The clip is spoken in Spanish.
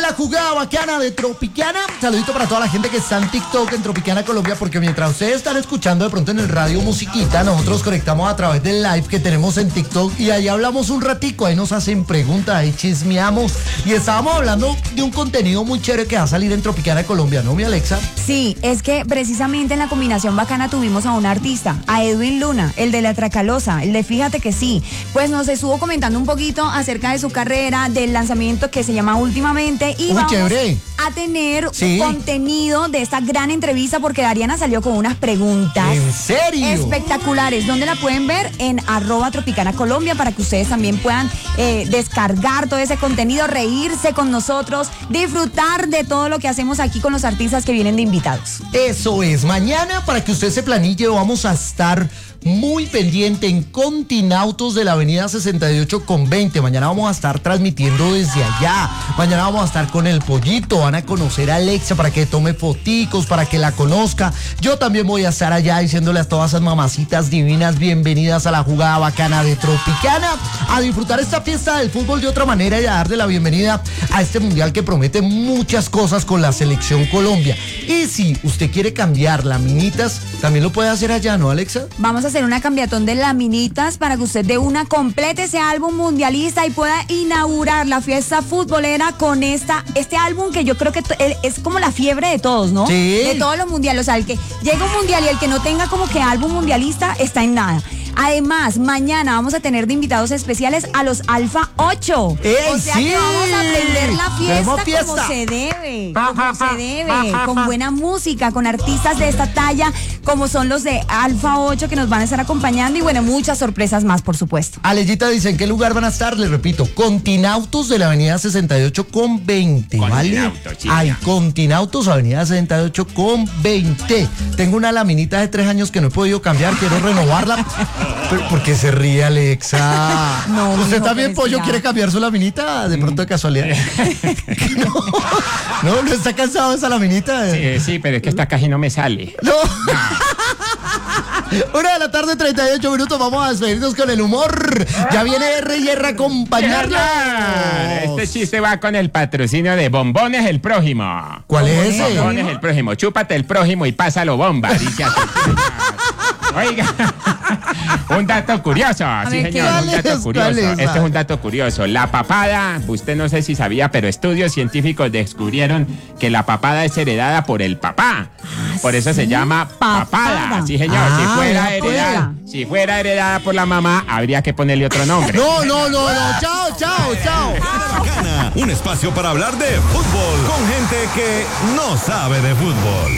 la jugada bacana de Tropicana. Saludito para toda la gente que está en TikTok en Tropicana Colombia, porque mientras ustedes están escuchando de pronto en el radio musiquita, nosotros conectamos a través del live que tenemos en TikTok y ahí hablamos un ratico, ahí nos hacen preguntas, ahí chismeamos y estábamos hablando de un contenido muy chévere que va a salir en Tropicana Colombia, ¿no, mi Alexa? Sí, es que precisamente en la combinación bacana tuvimos a un artista, a Edwin Luna, el de La Tracalosa, el de Fíjate que sí. Pues nos estuvo comentando un poquito acerca de su carrera, del lanzamiento que se llama Últimamente y vamos chévere. a tener contenido de esta gran entrevista porque Dariana salió con unas preguntas. ¿En serio? Espectaculares. ¿Dónde la pueden ver? En @Tropicana Colombia para que ustedes también puedan descargar todo ese contenido, reírse con nosotros, disfrutar de todo lo que hacemos aquí con los artistas que vienen de invitados. Eso es, mañana para que usted se planille vamos a estar muy pendiente en Continautos de la avenida 68 con 20. Mañana vamos a estar transmitiendo desde allá. Mañana vamos a estar con el Pollito. Van a conocer a Alexa para que tome foticos, para que la conozca. Yo también voy a estar allá diciéndole a todas esas mamacitas divinas bienvenidas a la jugada bacana de Tropicana, a disfrutar esta fiesta del fútbol de otra manera y a darle la bienvenida a este mundial que promete muchas cosas con la selección Colombia. Y si usted quiere cambiar laminitas, también lo puede hacer allá, ¿no, Alexa? Vamos a hacer una cambiatón de laminitas para que usted de una complete ese álbum mundialista y pueda inaugurar la fiesta futbolera con este álbum que yo creo que es como la fiebre de todos, ¿no? Sí. De todos los mundiales. O sea, el que llega un mundial y el que no tenga como que álbum mundialista está en nada. Además, mañana vamos a tener de invitados especiales a los Alfa 8. O sea que vamos a aprender la fiesta como se debe, con buena música, con artistas de esta talla, como son los de Alfa 8 que nos van a estar acompañando y bueno, muchas sorpresas más, por supuesto. Alejita dice, ¿en qué lugar van a estar? Les repito, Continautos de la avenida 68 con 20, ¿vale? Ay, Continautos, avenida 68 con 20. Tengo una laminita de 3 años que no he podido cambiar, quiero renovarla. Pero, ¿por qué se ríe, Alexa? No, ¿Usted también, Pollo, quiere cambiar su laminita? De pronto, de casualidad. No está cansado de esa laminita. Sí, pero es que esta caja no me sale. No. 1:38 p.m, vamos a despedirnos con el humor. Ya viene R&R a acompañarla. Este chiste va con el patrocinio de Bombones el Prójimo. ¿Cuál es ese? Bombones el Prójimo. Chúpate el prójimo y pásalo bomba. Dice así. Oiga, un dato curioso, sí señor, un dato curioso. Este es un dato curioso. La papada, usted no sé si sabía, pero estudios científicos descubrieron que la papada es heredada por el papá. Por eso se llama papada. Sí señor, si fuera heredada por la mamá, habría que ponerle otro nombre. No. Chao. Un espacio para hablar de fútbol con gente que no sabe de fútbol.